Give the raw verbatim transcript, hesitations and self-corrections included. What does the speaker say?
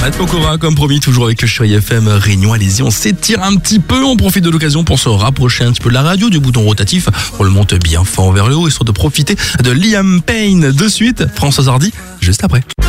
Aya Pokora, comme promis, toujours avec le Chérie F M Réunion. Allez-y, on s'étire un petit peu, on profite de l'occasion pour se rapprocher un petit peu de la radio, du bouton rotatif. On le monte bien fort vers le haut, histoire de profiter de Liam Payne de suite. Françoise Hardy, juste après.